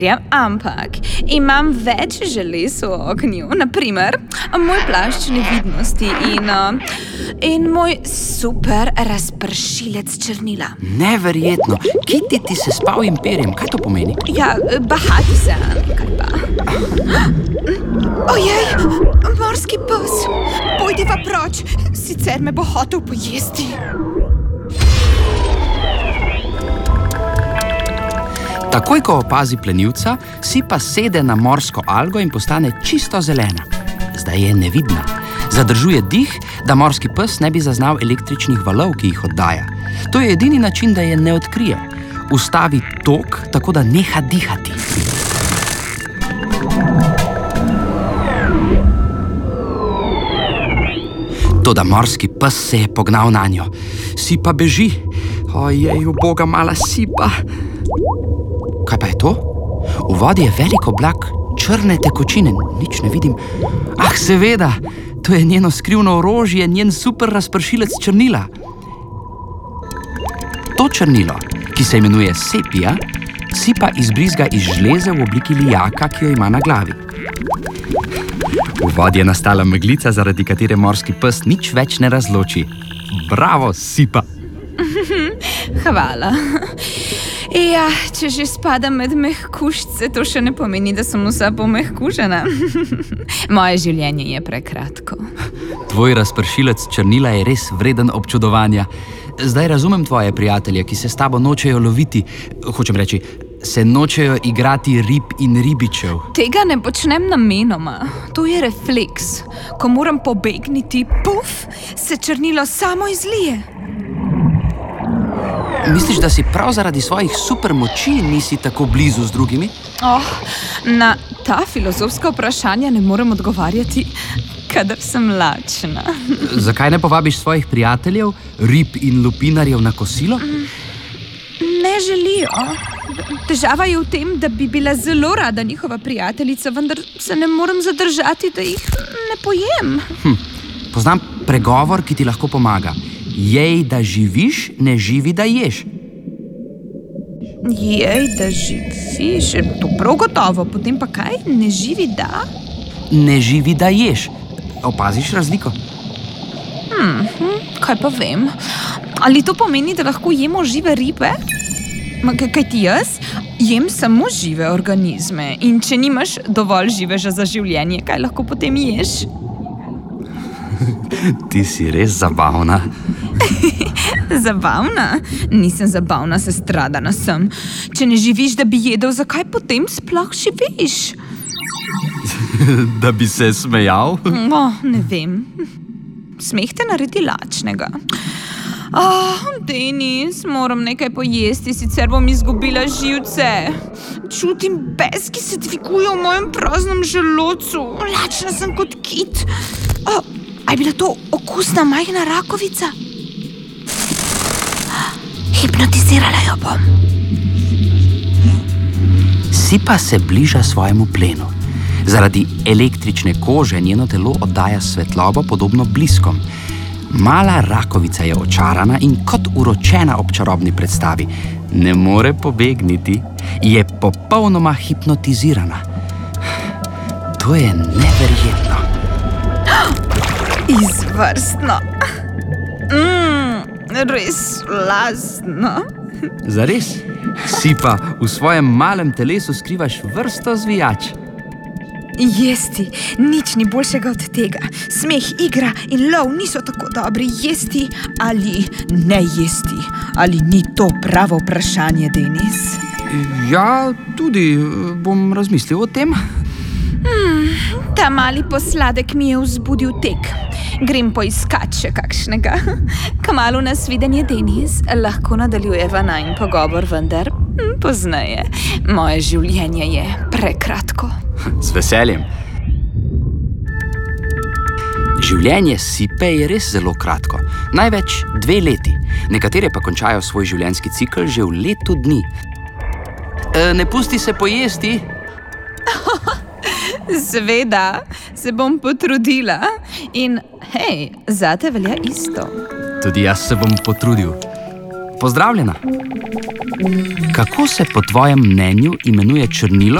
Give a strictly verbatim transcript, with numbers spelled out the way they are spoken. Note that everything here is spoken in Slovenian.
ampak imam več želez v ognju, naprimer moj plašč nevidnosti in, in moj super razpršilec črnila. Neverjetno, Kitty, ti se spal imperijem, kaj to pomeni? Ja, bahati se, kaj pa. Ojej, morski pes, pojdiva proč, sicer me bo hotel pojesti. Takoj, ko opazi plenilca, Sipa sede na morsko algo in postane čisto zelena. Zdaj je nevidna. Zadržuje dih, da morski pes ne bi zaznal električnih valov, ki jih oddaja. To je edini način, da je ne odkrije. Ustavi tok, tako da neha dihati. Toda morski pes se je pognal nanjo. Sipa beži. Ojej, uboga mala Sipa. Kaj pa je to? V vodi je velik oblak črne tekočine, nič ne vidim. Ah, seveda, to je njeno skrivno orožje, njen super razpršilec črnila. To črnilo, ki se imenuje sepija, Sipa izbrizga iz žleze v obliki lijaka, ki jo ima na glavi. V vodi je nastala meglica, zaradi katere morski pes nič več ne razloči. Bravo, Sipa! Hvala. Ja, če že spadam med mehkužce, to še ne pomeni, da sem vsa pomehkužena. Moje življenje je prekratko. Tvoj razpršilec črnila je res vreden občudovanja. Zdaj razumem tvoje prijatelje, ki se s tabo nočejo loviti, hočem reči, se nočejo igrati rib in ribičev. Tega ne počnem namenoma. To je refleks. Ko moram pobegniti, puf, se črnilo samo izlije. Misliš, da si prav zaradi svojih supermoči nisi tako blizu z drugimi? Oh, na ta filozofska vprašanja ne morem odgovarjati, kadar sem lačna. Zakaj ne povabiš svojih prijateljev, rib in lupinarjev na kosilo? Ne želijo. Težava je v tem, da bi bila zelo rada njihova prijateljica, vendar se ne morem zadržati, da jih ne pojem. Hm, poznam pregovor, ki ti lahko pomaga. Jej, da živiš, ne živi, da ješ. Jej, da živiš, to prav gotovo. Potem pa kaj? Ne živi, da? Ne živi, da ješ. Opaziš razliko? Hmm, kaj pa vem? Ali to pomeni, da lahko jemo žive ribe? Kaj ti jaz? Jem samo žive organizme. In če nimaš dovolj živeža za življenje, kaj lahko potem ješ? Ti si res zabavna. Zabavna? Nisem zabavna, sestradana sem. Če ne živiš, da bi jedel, zakaj potem sploh živiš? Da bi se smejal? Oh, ne vem. Smeh te naredi lačnega. Oh, Denis, moram nekaj pojesti, sicer bom izgubila živce. Čutim bes, ki se dviguje v mojem praznem želodcu. Lačna sem kot kit. Oh, a je bila to okusna majhna rakovica? Hipnotizirala jo bom. Sipa se bliža svojemu plenu. Zaradi električne kože njeno telo oddaja svetlobo podobno bliskom. Mala rakovica je očarana in kot uročena ob čarobni predstavi. Ne more pobegniti, je popolnoma hipnotizirana. To je neverjetno. Izvrstno. Mm, res lastno. Zares? Sipa, v svojem malem telesu skrivaš vrsto zvijač. Jesti, nič ni boljšega od tega. Smeh, igra in lov niso tako dobri. Jesti ali ne jesti? Ali ni to pravo vprašanje, Denis? Ja, tudi bom razmislil o tem. Hmm, ta mali posladek mi je vzbudil tek. Grem poiskat še kakšnega. Kmalu nasvidenje, Denis. Lahko nadaljujeva najin pogovor, vendar pozneje. Moje življenje je prekratko. Z veseljem. Življenje Sipe je res zelo kratko. Največ dve leti. Nekatere pa končajo svoj življenjski cikel že v letu dni. E, ne pusti se pojesti. Seveda, se bom potrudila. In hej, zate velja isto. Tudi jaz se bom potrudil. Pozdravljena! Kako se po tvojem mnenju imenuje črnilo,